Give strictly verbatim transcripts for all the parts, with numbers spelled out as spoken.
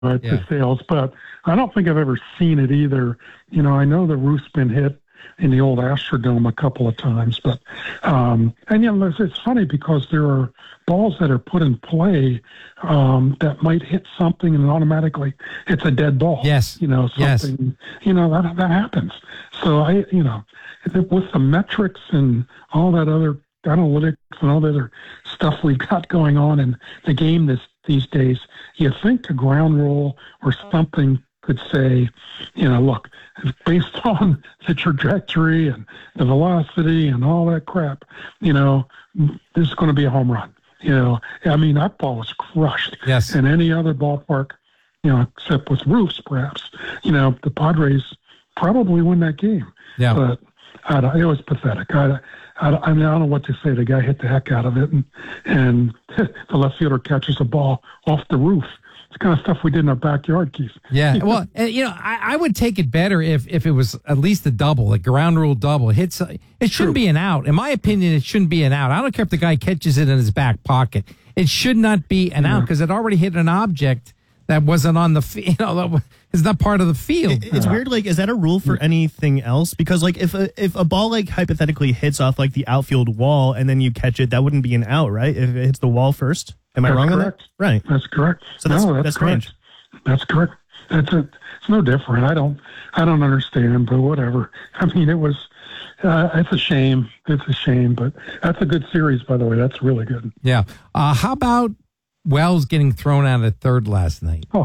at Yeah. the sales, but I don't think I've ever seen it either. You know, I know the roof's been hit in the old Astrodome a couple of times, but um, and you know, it's, it's funny because there are balls that are put in play um, that might hit something and automatically it's a dead ball. Yes. You know, Yes. something. You know that that happens. So I, you know, with the metrics and all that other analytics and all the other stuff we've got going on in the game this these days, you think a ground rule or something could say, you know, look, based on the trajectory and the velocity and all that crap, you know, this is going to be a home run. You know, I mean, that ball was crushed. Yes. In any other ballpark, you know, except with roofs, perhaps, you know, the Padres probably win that game. Yeah. But I don't, it was pathetic. I, I, I mean, I don't know what to say. The guy hit the heck out of it, and, and the left fielder catches a ball off the roof. It's the kind of stuff we did in our backyard, Keith. Yeah. Well, uh, you know, I, I would take it better if, if it was at least a double, a ground rule double. Hits. It shouldn't True. be an out. In my opinion, it shouldn't be an out. I don't care if the guy catches it in his back pocket. It should not be an Yeah. out because it already hit an object that wasn't on the field. You know, that was- it's not part of the field. It- it's weird. Like, is that a rule for anything else? Because, like, if a if a ball like hypothetically hits off like the outfield wall and then you catch it, that wouldn't be an out, right? If it hits the wall first, am I That's wrong correct. on that? Right. That's correct. So that's no, that's, that's correct. strange. That's correct. That's a, it's no different. I don't, I don't understand, but whatever. I mean, it was, uh, it's a shame. It's a shame, but that's a good series, by the way. That's really good. Yeah. Uh, how about Wells getting thrown out at third last night? Oh,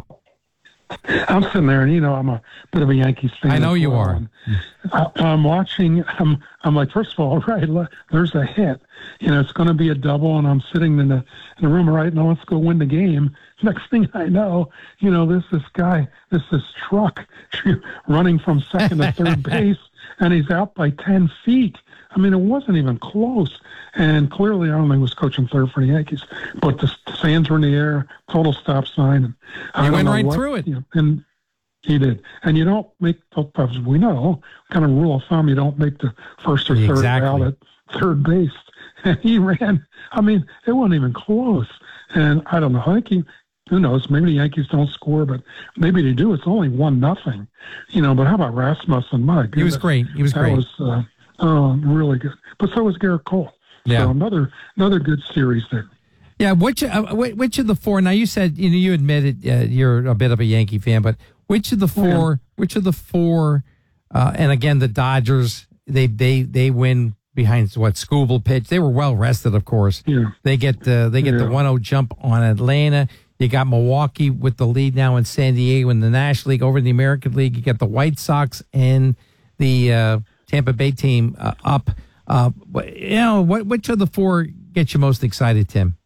I'm sitting there, and you know, I'm a bit of a Yankees fan. I know as you well, are. and I, I'm watching. I'm, I'm like, first of all, right, le- there's a hit. You know, it's going to be a double, and I'm sitting in the in the room, right now. Let's go win the game. Next thing I know, you know, this this guy, this this truck running from second to third base, and he's out by ten feet. I mean, it wasn't even close. And clearly, I don't think he was coaching third for the Yankees. But the, the sands were in the air, total stop sign. And I He don't went know right what- through it. you know, and he did. And you don't make, as we know, kind of rule of thumb, you don't make the first or third Exactly. out at third base. And he ran. I mean, it wasn't even close. And I don't know. I think he, who knows? Maybe the Yankees don't score, but maybe they do. It's only one nothing. You know, but how about Rasmussen? My goodness. He was great. He was That great. was uh, oh, really good. But so was Garrett Cole. Yeah. So another another good series there. Yeah, which uh, wh- which of the four? Now you said you know you admitted uh, you're a bit of a Yankee fan, but which of the four? Yeah. Which of the four? Uh, and again, the Dodgers they they they win behind what Scooble pitch. They were well rested, of course. Yeah. They get uh, they get the Yeah. one oh jump on Atlanta. You got Milwaukee with the lead now in San Diego in the National League. Over in the American League, you got the White Sox and the uh, Tampa Bay team uh, up. Uh, you know, what which of the four gets you most excited, Tim?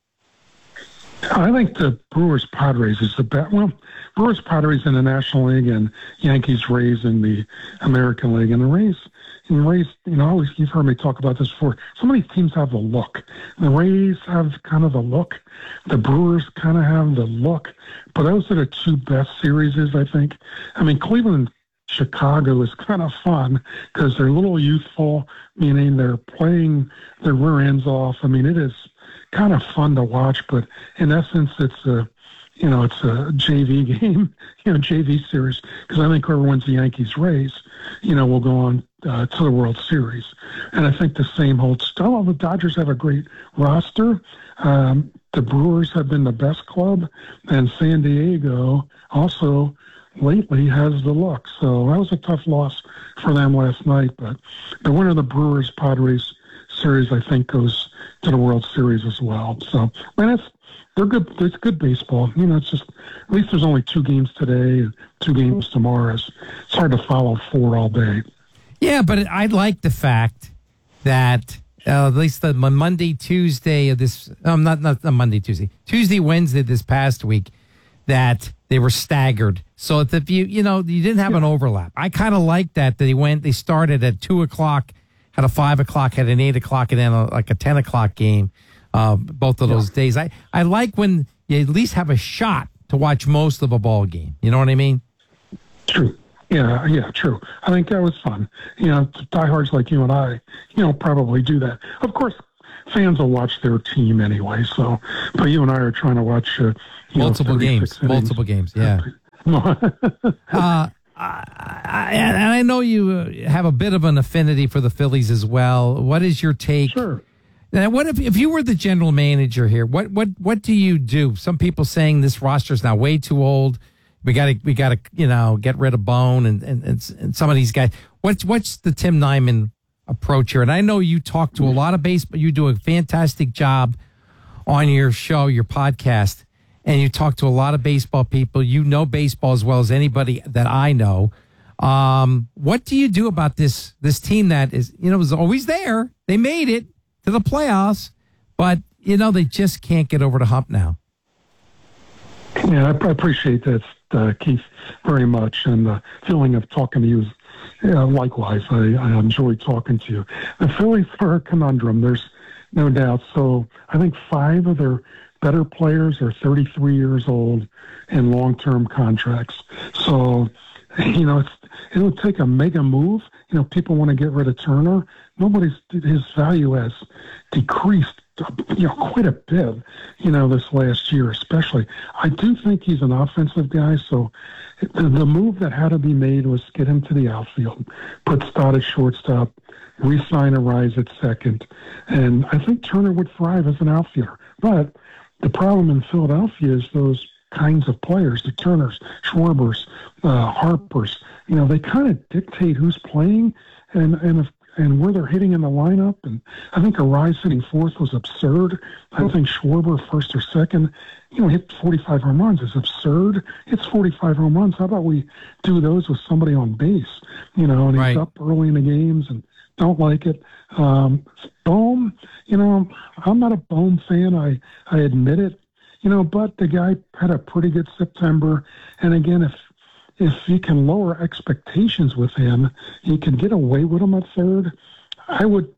I think the Brewers Padres is the best. Well, Brewers Padres in the National League and Yankees Rays in the American League. And the Rays, and the Rays, you know, always you've heard me talk about this before. Some of these teams have the look. The Rays have kind of the look. The Brewers kind of have the look. But those are the two best series, I think. I mean, Cleveland, Chicago is kind of fun because they're a little youthful, meaning they're playing their rear ends off. I mean, it is kind of fun to watch, but in essence, it's a, you know, it's a J V game, you know, J V series, because I think whoever wins the Yankees Rays, you know, will go on uh, to the World Series. And I think the same holds still. The Dodgers have a great roster. Um, the Brewers have been the best club, and San Diego also lately has the look. So that was a tough loss for them last night, but the winner of the Brewers Padres series, I think, goes to the World Series as well. So, man, it's they're good. It's good baseball. You know, it's just at least there's only two games today and two games tomorrow. It's, it's hard to follow four all day. Yeah, but I like the fact that uh, at least the Monday, Tuesday of this, um, not not not Monday, Tuesday, Tuesday, Wednesday this past week, that they were staggered. So if you you know you didn't have an overlap. I kind of like that that they went. They started at two o'clock, had a five o'clock, had an eight o'clock, and then a, like a ten o'clock game. Uh, both of those Yeah. days. I I like when you at least have a shot to watch most of a ball game. You know what I mean? True. Yeah, yeah, true. I think that was fun. You know, diehards like you and I, you know, probably do that. Of course, fans will watch their team anyway. So, but you and I are trying to watch uh, you Multiple know, games, innings. multiple games. Yeah. uh, I, I, and I know you have a bit of an affinity for the Phillies as well. What is your take? Sure. Now, what if if you were the general manager here? What what what do you do? Some people saying this roster is now way too old. We got to we got to you know get rid of Bone and, and and and some of these guys. What's what's the Tim Nyman approach here? And I know you talk to a lot of baseball. You do a fantastic job on your show, your podcast, and you talk to a lot of baseball people. You know baseball as well as anybody that I know. Um, what do you do about this this team that is you know was always there? They made it to the playoffs, but, you know, they just can't get over the hump now. Yeah, I, I appreciate that, uh, Keith, very much. And the feeling of talking to you is yeah, likewise. I, I enjoy talking to you. The Phillies are a conundrum, there's no doubt. So I think five of their better players are thirty-three years old and long-term contracts. So, you know, it's, it'll take a mega move. You know, people want to get rid of Turner. Nobody's, his value has decreased, you know, quite a bit, you know, this last year especially. I do think he's an offensive guy, so the, the move that had to be made was get him to the outfield, put Stott at shortstop, re-sign Arise at second, and I think Turner would thrive as an outfielder. But the problem in Philadelphia is those kinds of players, the Turners, Schwarbers, uh, Harpers, you know, they kind of dictate who's playing and, and if and where they're hitting in the lineup. And I think Arise hitting fourth was absurd. I think Schwarber first or second, you know, hit forty-five home runs is absurd. It's forty-five home runs. How about we do those with somebody on base, you know, and he's right. up early in the games and don't like it. Um, Bohm, you know, I'm not a Bohm fan. I, I admit it, you know, but the guy had a pretty good September. And again, if, If you can lower expectations with him, you can get away with him at third. I would.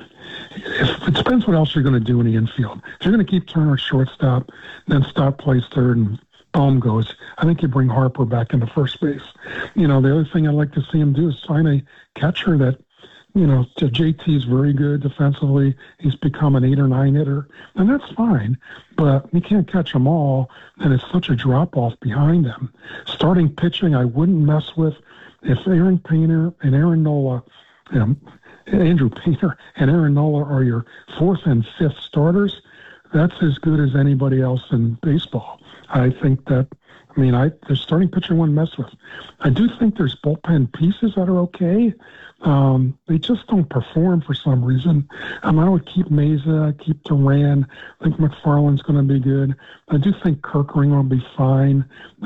If, it depends what else you're going to do in the infield. If you're going to keep Turner at shortstop, then Stott plays third and Bohm goes, I think you bring Harper back into first base. You know, the other thing I'd like to see him do is find a catcher that, you know, J T is very good defensively. He's become an eight or nine hitter, and that's fine. But you can't catch them all, and it's such a drop-off behind them. Starting pitching, I wouldn't mess with. If Aaron Painter and Aaron Nola, you know, Andrew Painter and Aaron Nola are your fourth and fifth starters, that's as good as anybody else in baseball. I think that, I mean, I the starting pitcher I wouldn't mess with. I do think there's bullpen pieces that are okay. Um, they just don't perform for some reason. Um, I would keep Mesa, keep Duran. I think McFarland's going to be good. I do think Kirkring will be fine.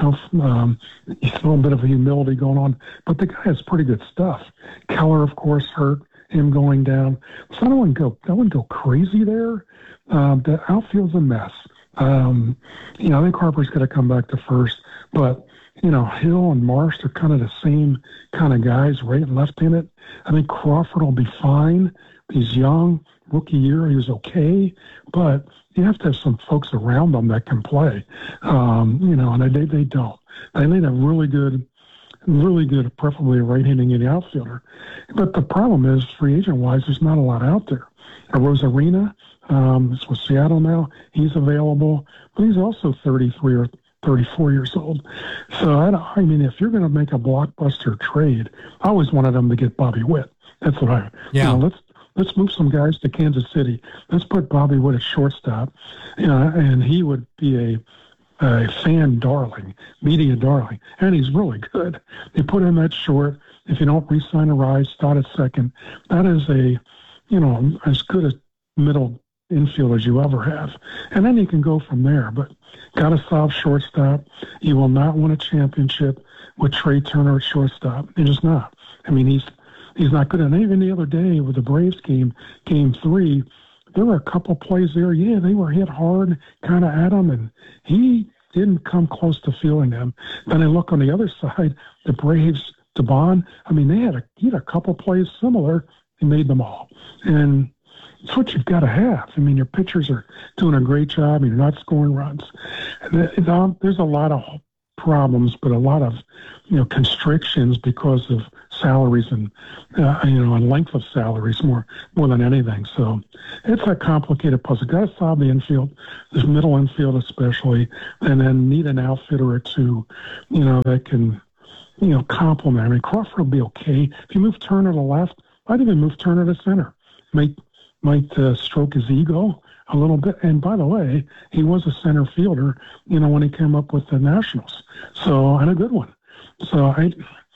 Um, he's a little bit of a humility going on, but the guy has pretty good stuff. Keller, of course, hurt him going down. So I don't want to go. I wouldn't go crazy there. Uh, the outfield's a mess. Um, you know, I think Harper's got to come back to first, but you know, Hill and Marsh are kind of the same kind of guys, right and left-handed. I think Crawford will be fine. He's young. Rookie year, he was okay. But you have to have some folks around them that can play. Um, you know, and they, they don't. They need a really good, really good, preferably a right-handed outfielder. But the problem is, free agent-wise, there's not a lot out there. A Rosarina, um, is with Seattle now. He's available. But he's also thirty-three or thirty-four years old. So, I, I mean, if you're going to make a blockbuster trade, I always wanted them to get Bobby Witt. That's what I, yeah. you know, let's, let's move some guys to Kansas City. Let's put Bobby Witt at shortstop, you know, and he would be a, a fan darling, media darling. And he's really good. You put him at short. If you don't re-sign a Rise, start at second. That is a, you know, as good a middle infield as you ever have. And then you can go from there. But got to solve shortstop. You will not win a championship with Trey Turner at shortstop. You're just not. I mean, he's he's not good. And even the other day with the Braves game, game three, there were a couple plays there. Yeah, they were hit hard, kind of at him, and he didn't come close to feeling them. Then I look on the other side, the Braves, Dubon. I mean, they had a he had a couple plays similar. He made them all. And it's what you've got to have. I mean, your pitchers are doing a great job. You're not scoring runs. There's a lot of problems, but a lot of, you know, constrictions because of salaries and uh, you know and length of salaries more more than anything. So it's a complicated puzzle. Got to solve the infield, the middle infield especially, and then need an outfitter or two, you know, that can you know complement. I mean, Crawford will be okay if you move Turner to left. I'd even move Turner to center. Might might uh, stroke his ego a little bit. And by the way, he was a center fielder, you know, when he came up with the Nationals. So, and a good one. So I,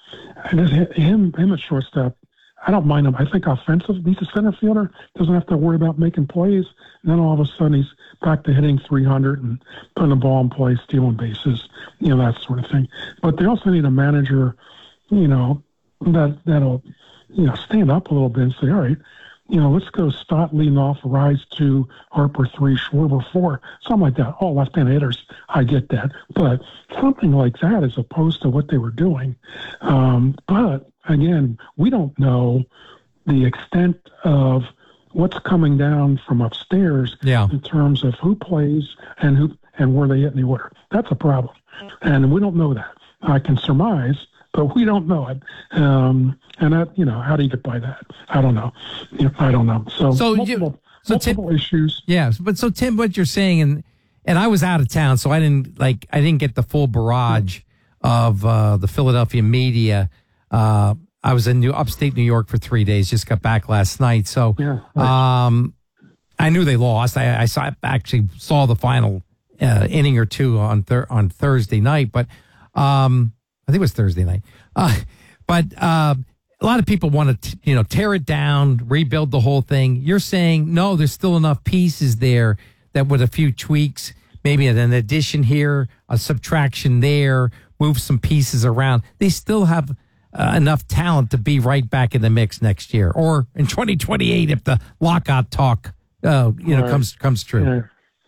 I just, him, him at shortstop, I don't mind him. I think offensive, he's a center fielder, doesn't have to worry about making plays. And then all of a sudden he's back to hitting three hundred and putting the ball in play, stealing bases, you know, that sort of thing. But they also need a manager, you know, that, that'll, you know, stand up a little bit and say, all right, you know, let's go Stott leading off, Rise two, Harper three, Schwarber four, something like that. Oh, left-hand hitters, I get that. But something like that as opposed to what they were doing. Um, but, again, we don't know the extent of what's coming down from upstairs yeah. in terms of who plays and who and where they hit in the order. That's a problem. And we don't know that. I can surmise, but we don't know it. Um, and that, you know, how do you get by that? I don't know. You know I don't know. So, so multiple, you, so multiple Tim, issues. Yeah, but so Tim, what you're saying, and and I was out of town, so I didn't like I didn't get the full barrage of uh, the Philadelphia media. Uh, I was in New upstate New York for three days. Just got back last night, so yeah, right. um, I knew they lost. I, I saw actually saw the final uh, inning or two on thir- on Thursday night, but um, I think it was Thursday night. Uh, but uh, a lot of people want to, you know, tear it down, rebuild the whole thing. You're saying, no, there's still enough pieces there that with a few tweaks, maybe an addition here, a subtraction there, move some pieces around. They still have uh, enough talent to be right back in the mix next year or in twenty twenty-eight if the lockout talk, uh, you know, right. comes comes true. Yeah.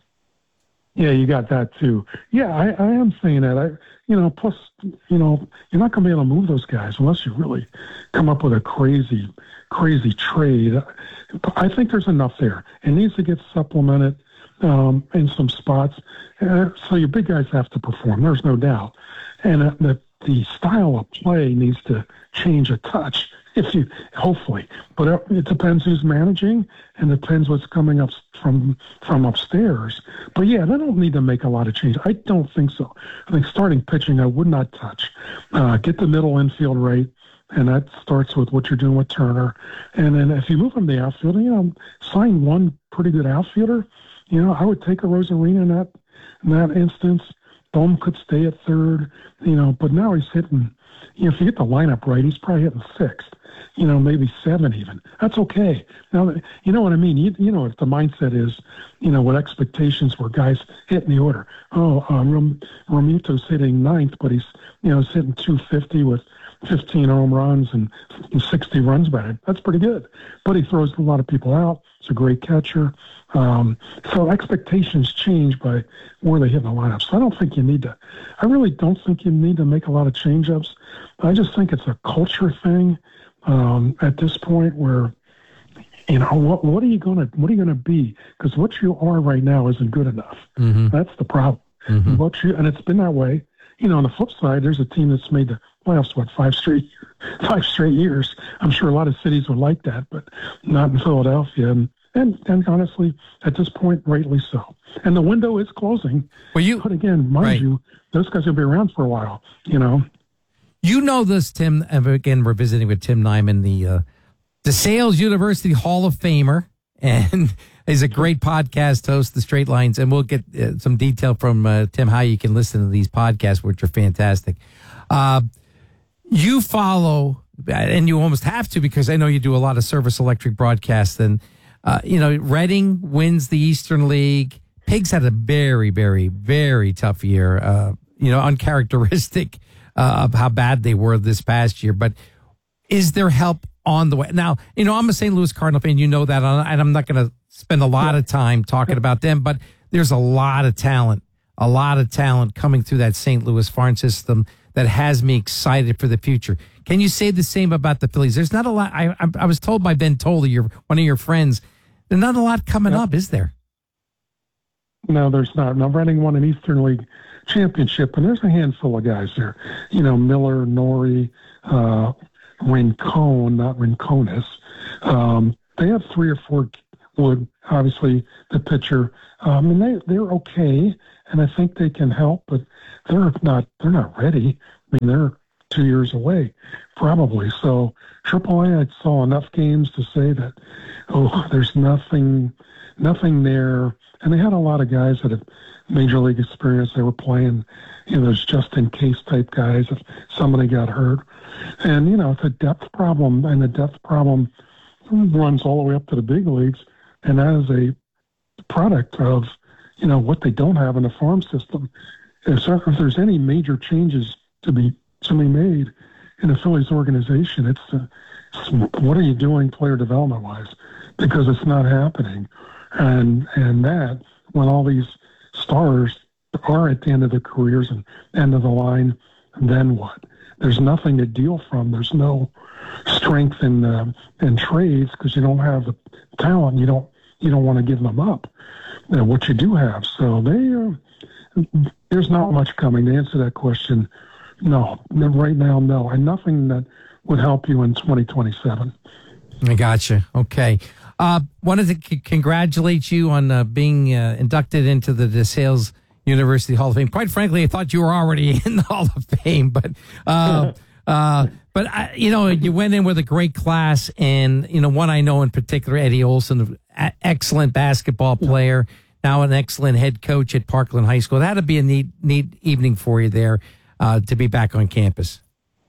Yeah, you got that too. Yeah, I, I am saying that. I, you know, plus, you know, you're not going to be able to move those guys unless you really come up with a crazy, crazy trade. I think there's enough there. It needs to get supplemented um, in some spots. Uh, so your big guys have to perform. There's no doubt. And uh, the the style of play needs to change a touch. If you, hopefully, but it, it depends who's managing and depends what's coming up from from upstairs. But yeah, they don't need to make a lot of change. I don't think so. I think starting pitching, I would not touch. Uh, get the middle infield right, and that starts with what you're doing with Turner. And then if you move from the outfield, you know, sign one pretty good outfielder. You know, I would take a Rosarina in that in that instance. Bohm could stay at third. You know, but now he's hitting. You know, if you get the lineup right, he's probably hitting sixth. You know, maybe seven even. That's okay. Now, you know what I mean? You, you know, if the mindset is, you know, what expectations were guys hitting the order. Oh, uh, Rom, Romuto's hitting ninth, but he's, you know, he's hitting two fifty with fifteen home runs and sixty runs batted. That's pretty good. But he throws a lot of people out. He's a great catcher. Um, so expectations change by where they hit in the lineup. So I don't think you need to, I really don't think you need to make a lot of change-ups. I just think it's a culture thing. Um, at this point where, you know, what, what are you going to, what are you going to be? Because what you are right now isn't good enough. Mm-hmm. That's the problem. Mm-hmm. What you, and it's been that way. You know, on the flip side, there's a team that's made the playoffs, what, five straight, five straight years. I'm sure a lot of cities would like that, but not in Philadelphia. And, and, and honestly, at this point, rightly so. And the window is closing. Well, you, but again, mind right. you, those guys will be around for a while, you know. You know this, Tim. Again, we're visiting with Tim Nyman, the uh, DeSales University Hall of Famer, and he's a great podcast host, The Straight Lines. And we'll get uh, some detail from uh, Tim how you can listen to these podcasts, which are fantastic. Uh, you follow, and you almost have to because I know you do a lot of Service Electric broadcasts. And uh, you know, Reading wins the Eastern League. Pigs had a very, very, very tough year. Uh, you know, uncharacteristic. Uh, of how bad they were this past year, but is there help on the way? Now, you know, I'm a Saint Louis Cardinal fan, you know that, and I'm not going to spend a lot of time talking about them, but there's a lot of talent, a lot of talent coming through that Saint Louis farm system that has me excited for the future. Can you say the same about the Phillies? There's not a lot. I I, I was told by Ben Tolley, your one of your friends, there's not a lot coming yep. up, is there? No, there's not. Now, Reading won an Eastern League championship, and there's a handful of guys there. You know, Miller, Norrie, uh, Rincon, not Rincones. Um, they have three or four Wood, obviously the pitcher. Um, and they they're okay, and I think they can help, but they're not they're not ready. I mean, they're two years away, probably. So Triple A, I saw enough games to say that oh, there's nothing nothing there. And they had a lot of guys that have major league experience. They were playing, you know, those just in case type guys if somebody got hurt. And you know, it's a depth problem, and the depth problem runs all the way up to the big leagues. And that is a product of, you know, what they don't have in the farm system. If, if there's any major changes to be to be made in the Phillies organization, it's, uh, it's what are you doing player development wise? Because it's not happening. And and that when all these stars are at the end of their careers and end of the line, then what? There's nothing to deal from. There's no strength in uh, in trades because you don't have the talent. You don't you don't want to give them up. You know, what you do have. So they uh, there's not much coming to answer that question. No, right now, no, and nothing that would help you in twenty twenty-seven. I gotcha. Okay. Uh, wanted to c- congratulate you on uh, being uh, inducted into the DeSales University Hall of Fame. Quite frankly, I thought you were already in the Hall of Fame, but uh, uh, but I, you know, you went in with a great class, and you know, one I know in particular, Eddie Olson, a- excellent basketball player, now an excellent head coach at Parkland High School. That'd be a neat neat evening for you there uh, to be back on campus.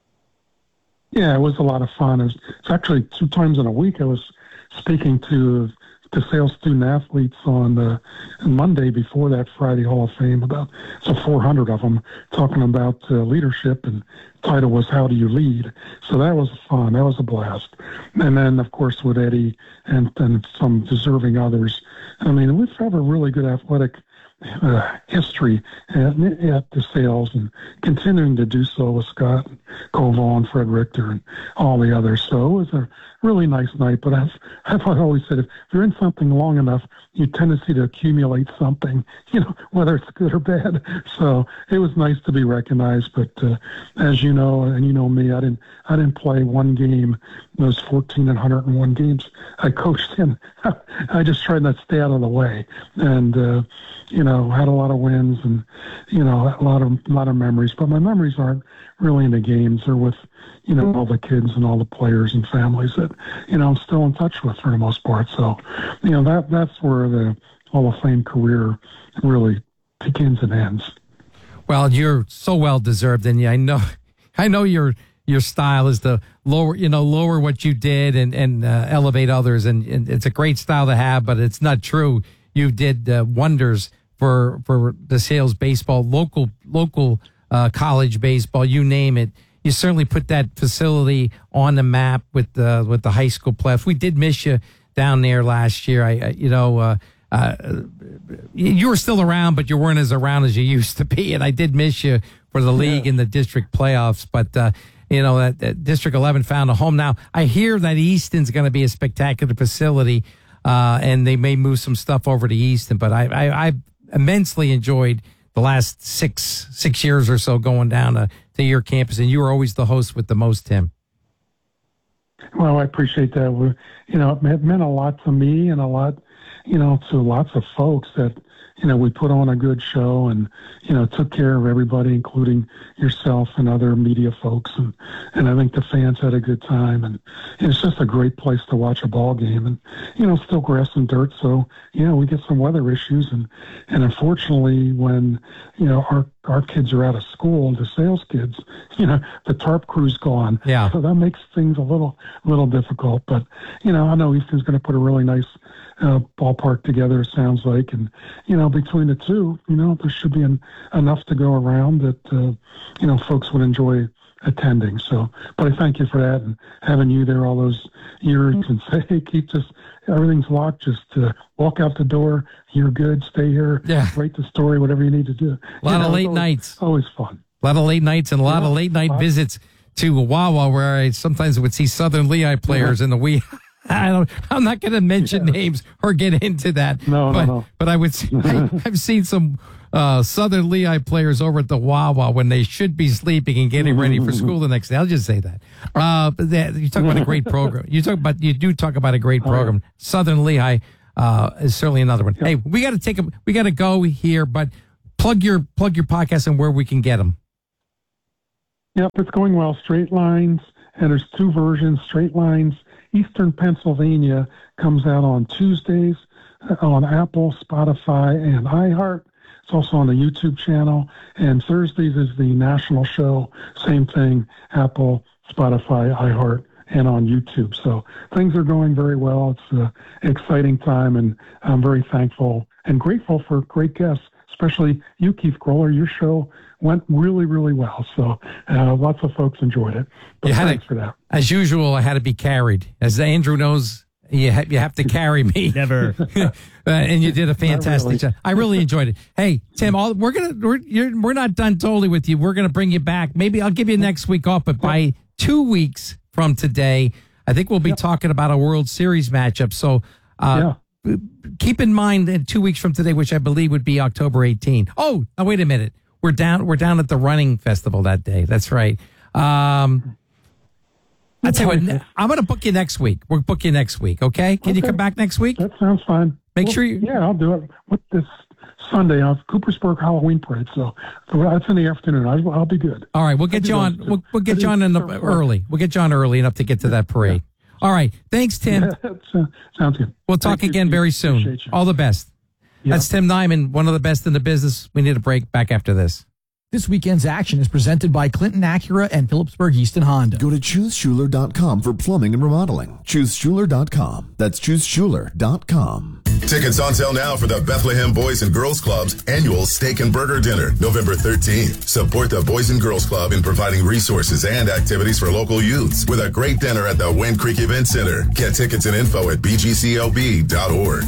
Yeah, it was a lot of fun. It was, it's actually two times in a week I was speaking to DeSales student athletes on the Monday before that Friday Hall of Fame, about so four hundred of them, talking about uh, leadership, and the title was How Do You Lead? So that was fun. That was a blast. And then, of course, with Eddie and, and some deserving others. I mean, we have a really good athletic Uh, history at, at DeSales, and continuing to do so with Scott and Koval and Fred Richter and all the others. So it was a really nice night. But I've, I've always said, if you're in something long enough, you tendency to accumulate something, you know, whether it's good or bad. So it was nice to be recognized. But uh, as you know, and you know me, I didn't I didn't play one game those fourteen and one hundred one games I coached in. I just tried not to stay out of the way, and uh, you know, had a lot of wins and, you know, a lot of a lot of memories. But my memories aren't really in the games. They're with, you know, all the kids and all the players and families that, you know, I'm still in touch with for the most part. So, you know, that that's where the Hall of Fame career really begins and ends. Well, you're so well deserved, and I know, I know your your style is to lower, you know, lower what you did and and uh, elevate others, and, and it's a great style to have. But it's not true. You did uh, wonders for for DeSales baseball, local local uh, college baseball, you name it. You certainly put that facility on the map with the with the high school playoffs. We did miss you down there last year. I, I you know. Uh, Uh, you were still around, but you weren't as around as you used to be. And I did miss you for the league yeah. and the district playoffs. But, uh, you know, that, that District eleven found a home. Now, I hear that Easton's going to be a spectacular facility, uh, and they may move some stuff over to Easton. But I, I, I immensely enjoyed the last six six years or so going down to, to your campus. And you were always the host with the most, Tim. Well, I appreciate that. We're, you know, it meant a lot to me and a lot, you know, to lots of folks that, you know, we put on a good show and, you know, took care of everybody, including yourself and other media folks. And, and I think the fans had a good time. And it's just a great place to watch a ball game. And, you know, still grass and dirt. So, you know, we get some weather issues. And, and unfortunately, when, you know, our, our kids are out of school, the sales kids, you know, the tarp crew's gone. Yeah. So that makes things a little, little difficult. But, you know, I know Easton's going to put a really nice uh, ballpark together, it sounds like. And, you know, between the two, you know, there should be an, enough to go around that, uh, you know, folks would enjoy attending. So, but I thank you for that, and having you there all those years and say, hey, keep this, everything's locked, just uh, walk out the door, you're good, stay here, yeah. write the story, whatever you need to do. A lot you know, of late always, nights. Always fun. A lot of late nights and a lot yeah, of late night visits to Wawa, where I sometimes would see Southern Lehigh players yeah. in the wee. I don't. I'm not going to mention yeah. names or get into that. No, but, no, no. But I would. See, I, I've seen some uh, Southern Lehigh players over at the Wawa when they should be sleeping and getting ready for school the next day. I'll just say that. Uh, but that you talk about a great program. You talk about you do talk about a great program. Oh, yeah. Southern Lehigh uh, is certainly another one. Yep. Hey, we got to take a we got to go here, but plug your plug your podcast and where we can get them. Yep, it's going well. Straight Lines, and there's two versions. Straight Lines Eastern Pennsylvania comes out on Tuesdays on Apple, Spotify, and iHeart. It's also on the YouTube channel. And Thursdays is the national show. Same thing, Apple, Spotify, iHeart, and on YouTube. So things are going very well. It's an exciting time, and I'm very thankful and grateful for great guests, especially you, Keith Groller. Your show went really, really well. So uh, lots of folks enjoyed it. But thanks to, for that. As usual, I had to be carried. As Andrew knows, you, ha- you have to carry me. Never. uh, and you did a fantastic really. job. I really enjoyed it. Hey, Tim, all, we're gonna we're you're, we're not done totally with you. We're gonna bring you back. Maybe I'll give you next week off, but by two weeks from today, I think we'll be yep. talking about a World Series matchup. So uh, yeah. keep in mind that two weeks from today, which I believe would be October eighteenth. Oh, now wait a minute. We're down. We're down at the running festival that day. That's right. Um, I tell you what, I'm going to book you next week. We'll book you next week. Okay? Can okay. you come back next week? That sounds fine. Make well, sure you. Yeah, I'll do it. What this Sunday? I'll Coopersburg Halloween parade. So, so that's in the afternoon. I'll, I'll be good. All right, we'll get you on. We'll, we'll get you on in the early. We'll get you on early enough to get to that parade. Yeah. All right. Thanks, Tim. Yeah, uh, sounds good. We'll talk Thank again you, very soon. All the best. Yeah. That's Tim Nyman, one of the best in the business. We need a break. Back after this. This weekend's action is presented by Clinton Acura and Phillipsburg Easton Honda. Go to choose schuler dot com for plumbing and remodeling. choose schuler dot com. That's choose schuler dot com. Tickets on sale now for the Bethlehem Boys and Girls Club's annual Steak and Burger Dinner, November thirteenth. Support the Boys and Girls Club in providing resources and activities for local youths with a great dinner at the Wind Creek Event Center. Get tickets and info at b g c l b dot org.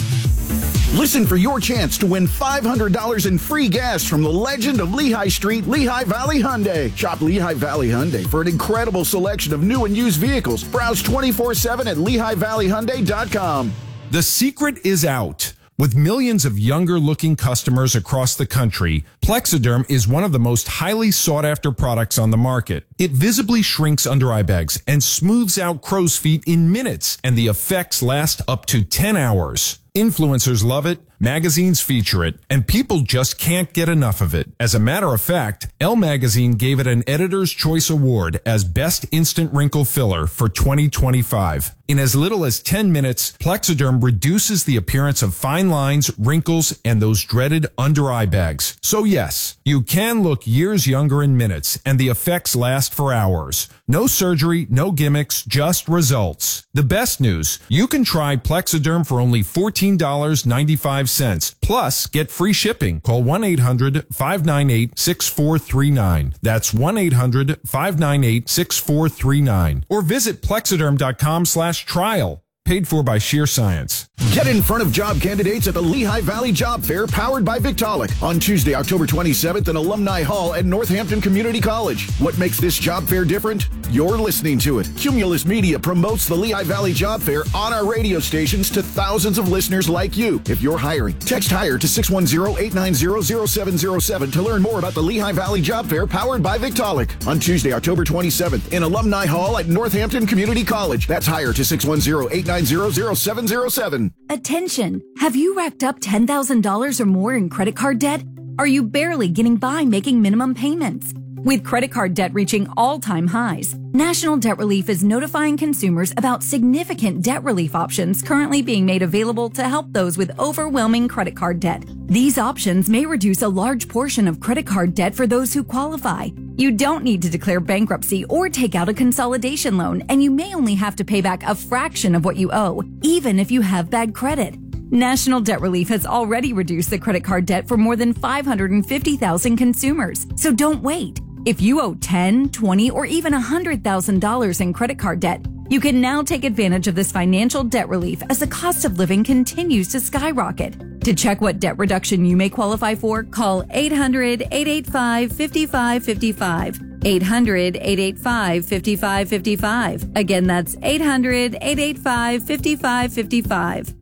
Listen for your chance to win five hundred dollars in free gas from the legend of Lehigh Street, Lehigh Valley Hyundai. Shop Lehigh Valley Hyundai for an incredible selection of new and used vehicles. Browse twenty-four seven at lehigh valley hyundai dot com. The secret is out. With millions of younger-looking customers across the country, Plexiderm is one of the most highly sought-after products on the market. It visibly shrinks under-eye bags and smooths out crow's feet in minutes, and the effects last up to ten hours. Influencers love it, magazines feature it, and people just can't get enough of it. As a matter of fact, Elle Magazine gave it an Editor's Choice Award as Best Instant Wrinkle Filler for twenty twenty-five. In as little as ten minutes, Plexiderm reduces the appearance of fine lines, wrinkles, and those dreaded under-eye bags. So yes, you can look years younger in minutes, and the effects last for hours. No surgery, no gimmicks, just results. The best news, you can try Plexiderm for only fourteen dollars and ninety-five cents. Plus, get free shipping. Call one eight hundred five nine eight six four three nine. That's one eight hundred five nine eight six four three nine. Or visit plexiderm dot com slash trial. Paid for by Sheer Science. Get in front of job candidates at the Lehigh Valley Job Fair powered by Victaulic on Tuesday, October twenty-seventh in Alumni Hall at Northampton Community College. What makes this job fair different? You're listening to it. Cumulus Media promotes the Lehigh Valley Job Fair on our radio stations to thousands of listeners like you. If you're hiring, text HIRE to six one zero, eight nine zero, zero seven zero seven to learn more about the Lehigh Valley Job Fair powered by Victaulic on Tuesday, October twenty-seventh in Alumni Hall at Northampton Community College. That's HIRE to six one zero, eight nine zero, zero seven zero seven. Attention! Have you racked up ten thousand dollars or more in credit card debt? Are you barely getting by making minimum payments? With credit card debt reaching all-time highs, National Debt Relief is notifying consumers about significant debt relief options currently being made available to help those with overwhelming credit card debt. These options may reduce a large portion of credit card debt for those who qualify. You don't need to declare bankruptcy or take out a consolidation loan, and you may only have to pay back a fraction of what you owe, even if you have bad credit. National Debt Relief has already reduced the credit card debt for more than five hundred fifty thousand consumers, so don't wait. If you owe ten thousand dollars, twenty thousand dollars, or even one hundred thousand dollars in credit card debt, you can now take advantage of this financial debt relief as the cost of living continues to skyrocket. To check what debt reduction you may qualify for, call eight hundred, eight eight five, five five five five. eight hundred, eight eight five, five five five five. Again, that's eight hundred, eight eight five, five five five five.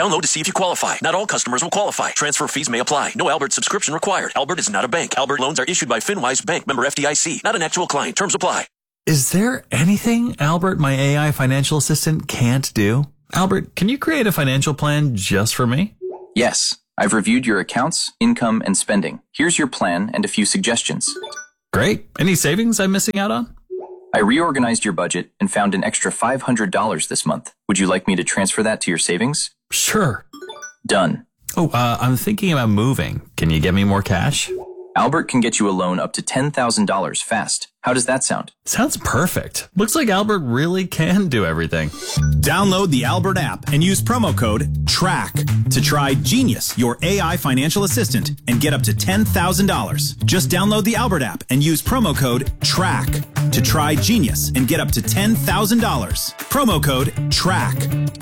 Download to see if you qualify. Not all customers will qualify. Transfer fees may apply. No Albert subscription required. Albert is not a bank. Albert loans are issued by FinWise Bank, member F D I C. Not an actual client. Terms apply. Is there anything Albert, my A I financial assistant, can't do? Albert, can you create a financial plan just for me? Yes. I've reviewed your accounts, income, and spending. Here's your plan and a few suggestions. Great. Any savings I'm missing out on? I reorganized your budget and found an extra five hundred dollars this month. Would you like me to transfer that to your savings? Sure. Done. Oh, uh, I'm thinking about moving. Can you get me more cash? Albert can get you a loan up to ten thousand dollars fast. How does that sound? Sounds perfect. Looks like Albert really can do everything. Download the Albert app and use promo code TRACK to try Genius, your A I financial assistant, and get up to ten thousand dollars. Just download the Albert app and use promo code TRACK to try Genius and get up to ten thousand dollars. Promo code TRACK.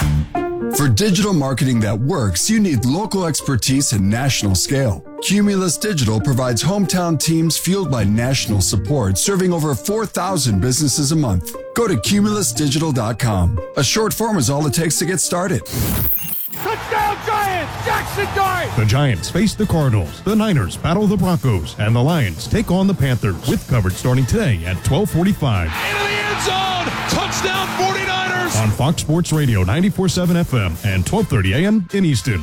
For digital marketing that works, you need local expertise and national scale. Cumulus Digital provides hometown teams fueled by national support, serving over four thousand businesses a month. Go to cumulus digital dot com. A short form is all it takes to get started. Touchdown Giants! Jackson Dart! The Giants face the Cardinals, the Niners battle the Broncos, and the Lions take on the Panthers. With coverage starting today at twelve forty-five. Into the end zone! Touchdown forty-niners! On Fox Sports Radio ninety-four point seven F M and twelve thirty A M in Easton.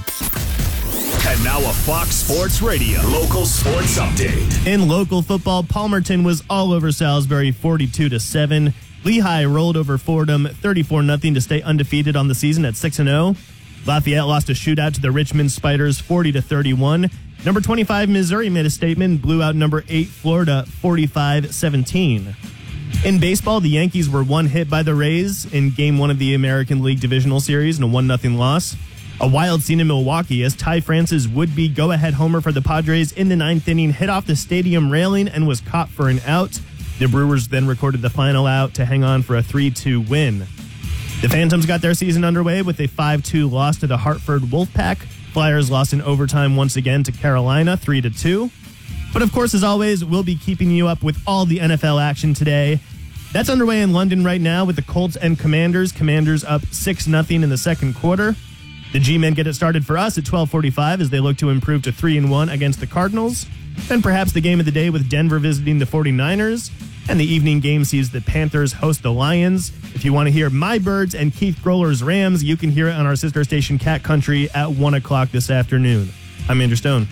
And now a Fox Sports Radio local sports update. In local football, Palmerton was all over Salisbury forty-two to seven. Lehigh rolled over Fordham thirty-four nothing to stay undefeated on the season at six and oh. Lafayette lost a shootout to the Richmond Spiders forty to thirty-one. Number twenty-five Missouri made a statement, blew out number eight Florida forty-five seventeen. In baseball, the Yankees were one hit by the Rays in game one of the American League Divisional Series in a one nothing loss. A wild scene in Milwaukee as Ty France's would-be go-ahead homer for the Padres in the ninth inning hit off the stadium railing and was caught for an out. The Brewers then recorded the final out to hang on for a three two win. The Phantoms got their season underway with a five two loss to the Hartford Wolfpack. Flyers lost in overtime once again to Carolina, three to two. But of course, as always, we'll be keeping you up with all the N F L action today. That's underway in London right now with the Colts and Commanders. Commanders up six nothing in the second quarter. The G-Men get it started for us at twelve forty-five as they look to improve to three and one against the Cardinals. Then perhaps the game of the day with Denver visiting the forty-niners. And the evening game sees the Panthers host the Lions. If you want to hear my Birds and Keith Groller's Rams, you can hear it on our sister station Cat Country at one o'clock this afternoon. I'm Andrew Stone.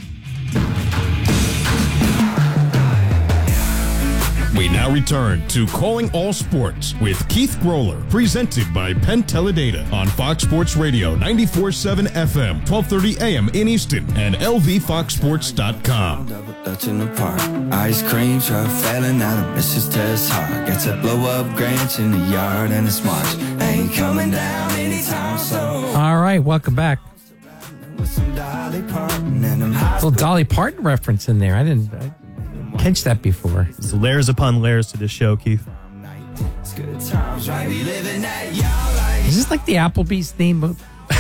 We now return to Calling All Sports with Keith Groller, presented by Penn Teledata on Fox Sports Radio ninety-four point seven F M, twelve thirty A M in Easton, and L V fox sports dot com. Dutch in the park, ice cream truck failing out of Missus Tess hard. Got to blow up Grants in the yard and it's March. Ain't coming down anytime soon. All right, welcome back. Little Dolly Parton reference in there. I didn't. I, catch that before. It's layers upon layers to this show, Keith. Is this like the Applebee's theme?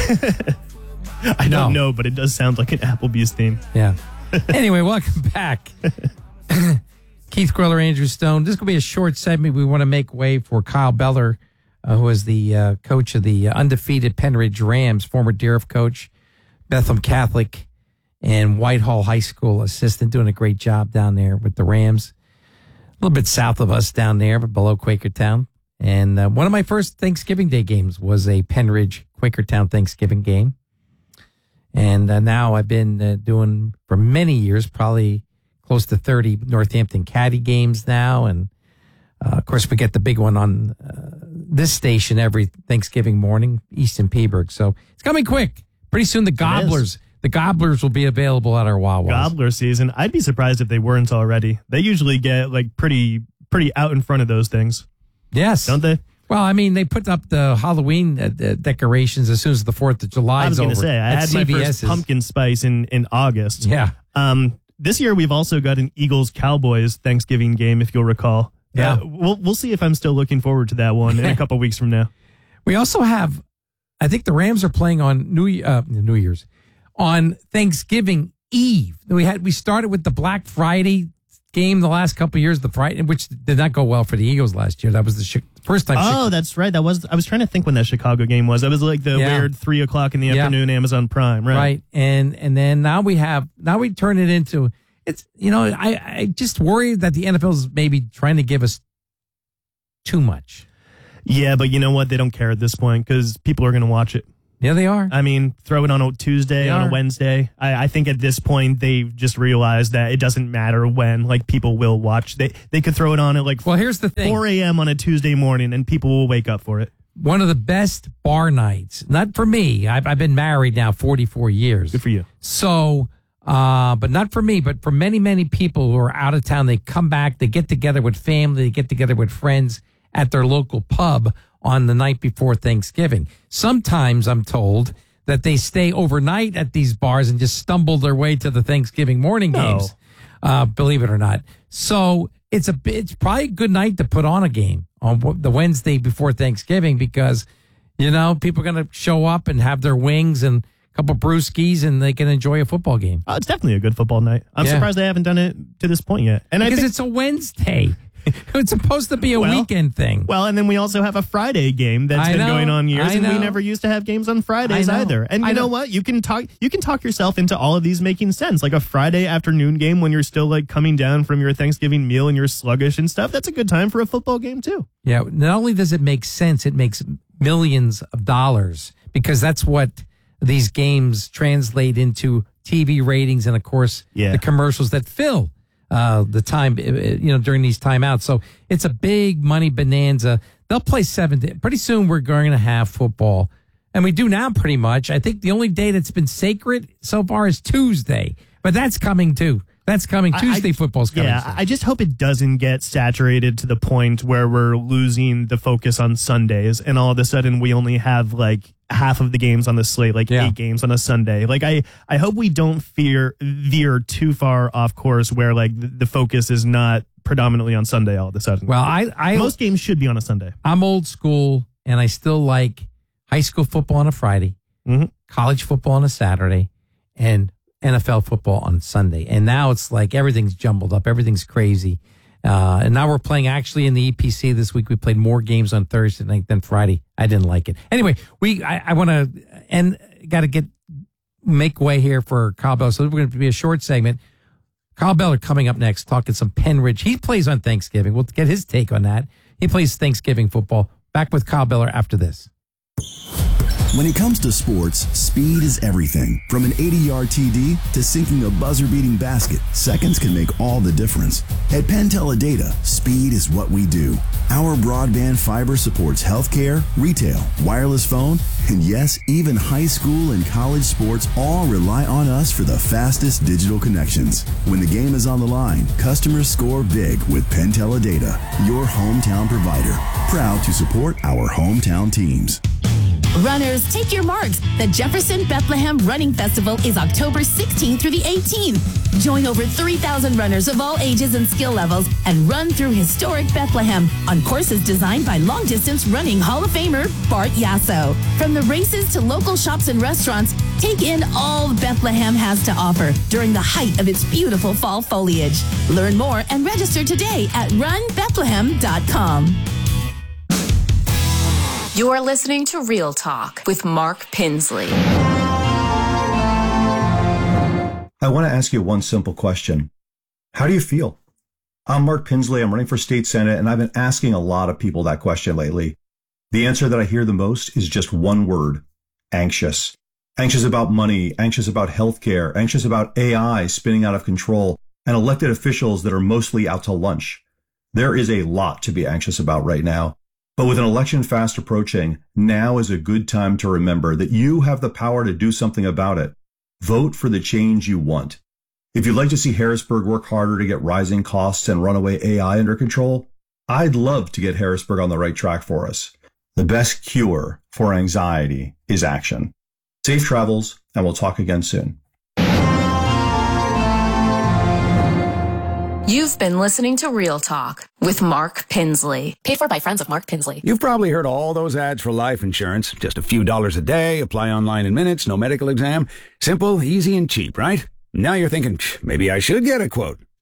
I don't no. know, but it does sound like an Applebee's theme. Yeah. Anyway, welcome back. Keith Groller, Andrew Stone. This is going to be a short segment. We want to make way for Kyle Beller, uh, who is the uh, coach of the undefeated Penridge Rams, former Deerfield coach, Bethlehem Catholic, and Whitehall High School assistant, doing a great job down there with the Rams. A little bit south of us down there, but below Quakertown. And uh, one of my first Thanksgiving Day games was a Penridge Quakertown Thanksgiving game. And uh, now I've been uh, doing for many years, probably close to thirty Northampton Caddy games now. And uh, of course, we get the big one on uh, this station every Thanksgiving morning, Easton Peaburg. So it's coming quick. Pretty soon the Gobblers. The Gobblers will be available at our Wawas. Gobbler season. I'd be surprised if they weren't already. They usually get like pretty pretty out in front of those things. Yes. Don't they? Well, I mean, they put up the Halloween uh, decorations as soon as the fourth of July is over. I was going to say, I had my first pumpkin spice in, in August. Yeah. Um, this year, we've also got an Eagles-Cowboys Thanksgiving game, if you'll recall. Yeah. Uh, we'll, we'll see if I'm still looking forward to that one in a couple weeks from now. We also have, I think the Rams are playing on New uh, New Year's. On Thanksgiving Eve. We had we started with the Black Friday game the last couple of years, the Friday, which did not go well for the Eagles last year. That was the sh- first time. Oh, Chicago- that's right. That was. I was trying to think when that Chicago game was. That was like the Yeah. weird three o'clock in the Yeah. afternoon Amazon Prime, right? Right. And and then now we have now we turn it into it's you know, I, I just worry that the N F L is maybe trying to give us too much. Yeah, but you know what? They don't care at this point because people are going to watch it. Yeah, they are. I mean, throw it on a Tuesday, They on are. a Wednesday. I, I think at this point they've just realized that it doesn't matter when. Like people will watch. They they could throw it on at like well, here's the thing. four a.m. on a Tuesday morning, and people will wake up for it. One of the best bar nights, not for me. I've, I've been married now forty-four years. Good for you. So, uh, but not for me, but for many, many people who are out of town, they come back, they get together with family, they get together with friends at their local pub on the night before Thanksgiving. Sometimes I'm told that they stay overnight at these bars and just stumble their way to the Thanksgiving morning No. games, uh, believe it or not. So it's a it's probably a good night to put on a game on the Wednesday before Thanksgiving because, you know, people are going to show up and have their wings and a couple brewskis and they can enjoy a football game. Oh, it's definitely a good football night. I'm Yeah. surprised they haven't done it to this point yet. And I Because think, it's a Wednesday. It's supposed to be a Well, weekend thing. well, and then we also have a Friday game that's I been know, going on years, I and we know. never used to have games on Fridays I know, either. And you I know know. what? You can talk you can talk yourself into all of these making sense. Like a Friday afternoon game when you're still like coming down from your Thanksgiving meal and you're sluggish and stuff. That's a good time for a football game too. Yeah, not only does it make sense, it makes millions of dollars because that's what these games translate into T V ratings and, of course, Yeah. the commercials that fill uh, the time, uh, you know, during these timeouts. So it's a big money bonanza. They'll play seven days. Pretty soon we're going to have football. And we do now pretty much. I think the only day that's been sacred so far is Tuesday. But that's coming too. That's coming. I- Tuesday I- football's coming. Yeah, soon. I just hope it doesn't get saturated to the point where we're losing the focus on Sundays and all of a sudden we only have like half of the games on the slate, like Yeah. eight games on a Sunday. Like I, I hope we don't fear veer too far off course where like the, the focus is not predominantly on Sunday all of a sudden. Well, I, I most games should be on a Sunday. I'm old school, and I still like high school football on a Friday, Mhm. college football on a Saturday, and N F L football on Sunday. And now it's like everything's jumbled up, everything's crazy. Uh, and now we're playing actually in the E P C this week. We played more games on Thursday night than Friday. I didn't like it. Anyway, we I, I want to and got to get make way here for Kyle Beller. So we're going to be a short segment. Kyle Beller coming up next, talking some Penn Ridge. He plays on Thanksgiving. We'll get his take on that. He plays Thanksgiving football. Back with Kyle Beller after this. When it comes to sports, speed is everything. From an eighty-yard T D to sinking a buzzer-beating basket, seconds can make all the difference. At Penn Teledata, speed is what we do. Our broadband fiber supports healthcare, retail, wireless phone, and yes, even high school and college sports all rely on us for the fastest digital connections. When the game is on the line, customers score big with Penn Teledata, your hometown provider. Proud to support our hometown teams. Runners, take your marks. The Jefferson Bethlehem Running Festival is October sixteenth through the eighteenth. Join over three thousand runners of all ages and skill levels and run through historic Bethlehem on courses designed by long-distance running Hall of Famer Bart Yasso. From the races to local shops and restaurants, take in all Bethlehem has to offer during the height of its beautiful fall foliage. Learn more and register today at run bethlehem dot com. You're listening to Real Talk with Mark Pinsley. I want to ask you one simple question. How do you feel? I'm Mark Pinsley. I'm running for state senate, and I've been asking a lot of people that question lately. The answer that I hear the most is just one word: anxious. Anxious about money, anxious about healthcare, anxious about A I spinning out of control, and elected officials that are mostly out to lunch. There is a lot to be anxious about right now. But with an election fast approaching, now is a good time to remember that you have the power to do something about it. Vote for the change you want. If you'd like to see Harrisburg work harder to get rising costs and runaway A I under control, I'd love to get Harrisburg on the right track for us. The best cure for anxiety is action. Safe travels, and we'll talk again soon. You've been listening to Real Talk with Mark Pinsley. Paid for by friends of Mark Pinsley. You've probably heard all those ads for life insurance. Just a few dollars a day, apply online in minutes, no medical exam. Simple, easy, and cheap, right? Now you're thinking, maybe I should get a quote.